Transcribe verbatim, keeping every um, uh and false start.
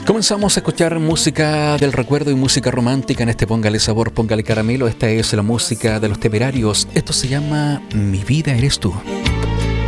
Comenzamos a escuchar música del recuerdo y música romántica en este Póngale Sabor, Póngale Caramelo. Esta es la música de Los Temerarios. Esto se llama Mi Vida Eres Tú.